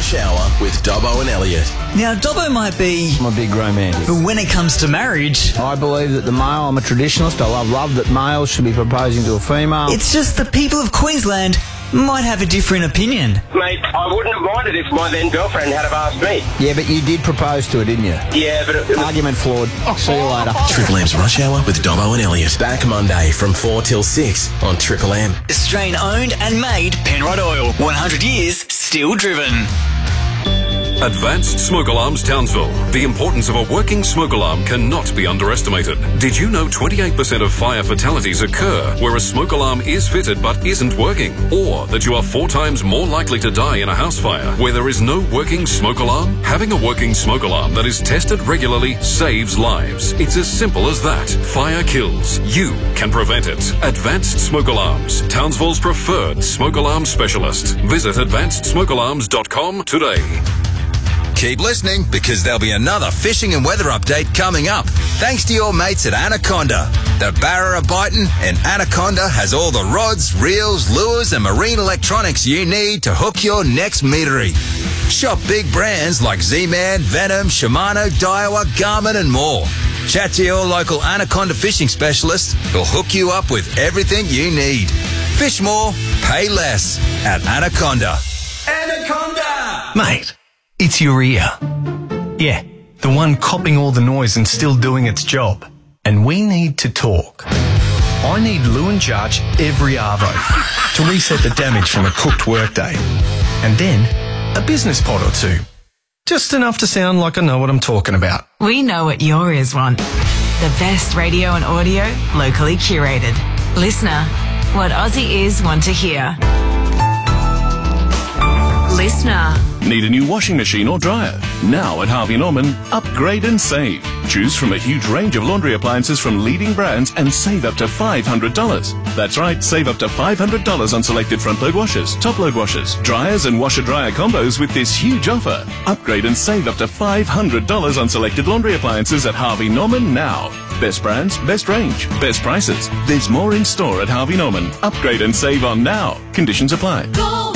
Rush Hour with Dobbo and Elliot. Now, Dobbo might be... I'm a big romantic. But when it comes to marriage... I believe that I'm a traditionalist. I love that males should be proposing to a female. It's just the people of Queensland might have a different opinion. Mate, I wouldn't have minded if my then girlfriend had have asked me. Yeah, but you did propose to her, didn't you? Yeah, but... Argument flawed. See you later. Triple M's Rush Hour with Dobbo and Elliot. Back Monday from 4 till 6 on Triple M. Australian owned and made Penrod Oil. 100 years, still driven. Advanced Smoke Alarms Townsville. The importance of a working smoke alarm cannot be underestimated. Did you know 28% of fire fatalities occur where a smoke alarm is fitted but isn't working? Or that you are 4 times more likely to die in a house fire where there is no working smoke alarm? Having a working smoke alarm that is tested regularly saves lives. It's as simple as that. Fire kills. You can prevent it. Advanced Smoke Alarms. Townsville's preferred smoke alarm specialist. Visit advancedsmokealarms.com today. Keep listening because there'll be another fishing and weather update coming up. Thanks to your mates at Anaconda. The barra are biting and Anaconda has all the rods, reels, lures and marine electronics you need to hook your next meatery. Shop big brands like Z-Man, Venom, Shimano, Daiwa, Garmin and more. Chat to your local Anaconda fishing specialist who'll hook you up with everything you need. Fish more, pay less at Anaconda. Anaconda! Mate. It's your ear. Yeah, the one copping all the noise and still doing its job. And we need to talk. I need Lou & Judge every arvo to reset the damage from a cooked workday. And then a business pod or two. Just enough to sound like I know what I'm talking about. We know what your ears want. The best radio and audio, locally curated. Listener, what Aussie ears want to hear. Listener. Need a new washing machine or dryer? Now at Harvey Norman, upgrade and save. Choose from a huge range of laundry appliances from leading brands and save up to $500. That's right, save up to $500 on selected front-load washers, top-load washers, dryers and washer-dryer combos with this huge offer. Upgrade and save up to $500 on selected laundry appliances at Harvey Norman now. Best brands, best range, best prices. There's more in store at Harvey Norman. Upgrade and save on now. Conditions apply. Go!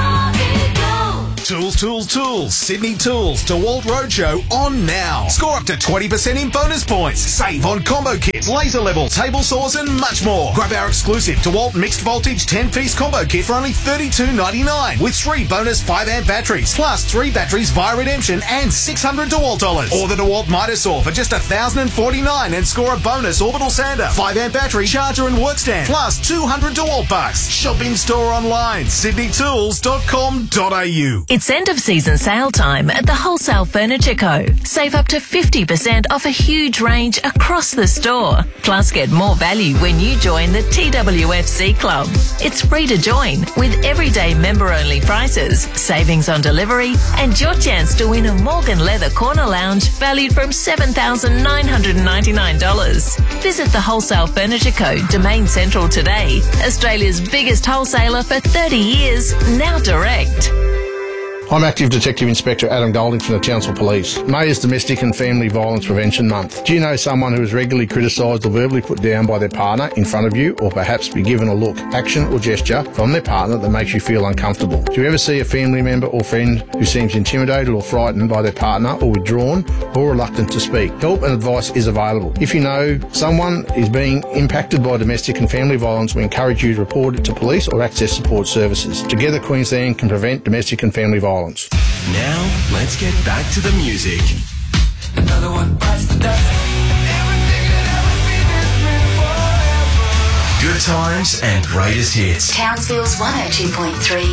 Tools. Sydney Tools DeWalt Roadshow on now. Score up to 20% in bonus points. Save on combo kits, laser level, table saws and much more. Grab our exclusive DeWalt mixed voltage 10-piece combo kit for only $32.99 with 3 bonus 5-amp batteries plus 3 batteries via redemption and $600 DeWalt dollars. Or the DeWalt Mitre Saw for just $1,049 and score a bonus orbital sander, 5-amp battery, charger and work stand plus $200 DeWalt bucks. Shop in store online, sydneytools.com.au. It's end of season sale time at the Wholesale Furniture Co. Save up to 50% off a huge range across the store. Plus get more value when you join the TWFC Club. It's free to join with everyday member-only prices, savings on delivery and your chance to win a Morgan Leather Corner Lounge valued from $7,999. Visit the Wholesale Furniture Co. Domain Central today. Australia's biggest wholesaler for 30 years, now direct. I'm Active Detective Inspector Adam Golding from the Townsville Police. May is Domestic and Family Violence Prevention Month. Do you know someone who is regularly criticised or verbally put down by their partner in front of you, or perhaps be given a look, action or gesture from their partner that makes you feel uncomfortable? Do you ever see a family member or friend who seems intimidated or frightened by their partner, or withdrawn or reluctant to speak? Help and advice is available. If you know someone is being impacted by domestic and family violence, we encourage you to report it to police or access support services. Together, Queensland can prevent domestic and family violence. Now, let's get back to the music. Another one bites the dust. Good times and greatest hits. Townsville's 102.3